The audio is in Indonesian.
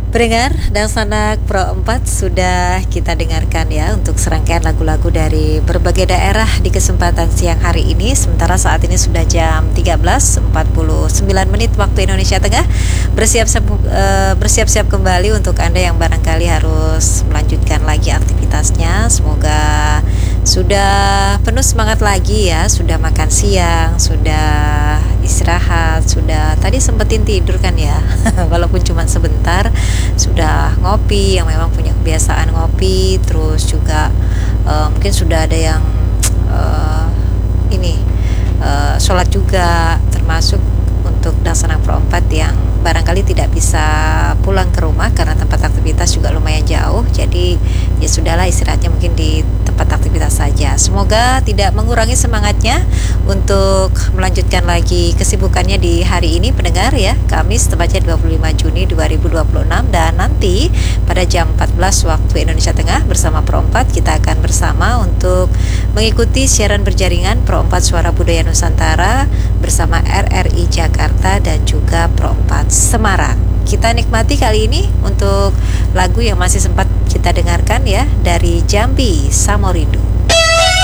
Pendengar dan sanak Pro 4 sudah kita dengarkan ya untuk serangkaian lagu-lagu dari berbagai daerah di kesempatan siang hari ini. Sementara saat ini sudah jam 13.49 waktu Indonesia Tengah. Bersiap-siap kembali untuk Anda yang barangkali harus melanjutkan lagi aktivitasnya. Semoga sudah penuh semangat lagi ya, sudah makan siang, sudah istirahat, sudah tadi sempetin tidur kan ya walaupun cuma sebentar, sudah ngopi yang memang punya kebiasaan ngopi, terus juga mungkin sudah ada yang sholat juga, termasuk untuk Daksana Pro 4 yang barangkali tidak bisa pulang ke rumah karena tempat aktivitas juga lumayan jauh, jadi ya sudahlah istirahatnya mungkin di tempat aktivitas saja. Semoga tidak mengurangi semangatnya untuk melanjutkan lagi kesibukannya di hari ini pendengar ya, Kamis tepatnya 25 Juni 2026, dan nanti pada jam 14 waktu Indonesia Tengah bersama Pro 4 kita akan bersama untuk mengikuti siaran berjaringan Pro 4 Suara Budaya Nusantara bersama RRI Jakarta dan juga Pro 4 Semarang. Kita nikmati kali ini untuk lagu yang masih sempat kita dengarkan ya dari Jambi Samorindu.